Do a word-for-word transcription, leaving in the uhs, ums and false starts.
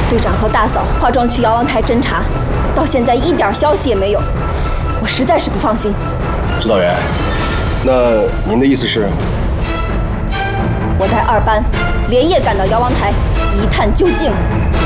队长和大嫂化妆去瑶王台侦查，到现在一点消息也没有，我实在是不放心。 指导员，那您的意思是？ 我带二班连夜赶到瑶王台，一探究竟。